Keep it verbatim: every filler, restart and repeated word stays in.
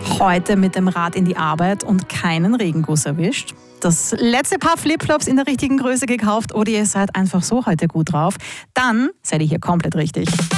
Heute mit dem Rad in die Arbeit und keinen Regenguss erwischt? Das letzte Paar Flipflops in der richtigen Größe gekauft oder ihr seid einfach so heute gut drauf? Dann seid ihr hier komplett richtig.